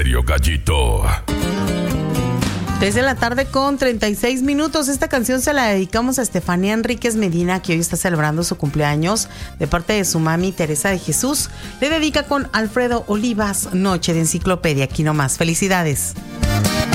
serio, gallito. 3:36 p.m. Esta canción se la dedicamos a Estefanía Enríquez Medina, que hoy está celebrando su cumpleaños, de parte de su mami Teresa de Jesús. Le dedica con Alfredo Olivas, Noche de Enciclopedia. Aquí nomás. Felicidades.